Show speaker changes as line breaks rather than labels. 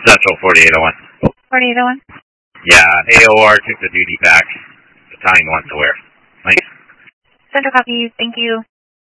Central 4801.
4801?
Yeah, AOR took the duty back. Battalion wants to wear. Thanks.
Central copy. Thank you.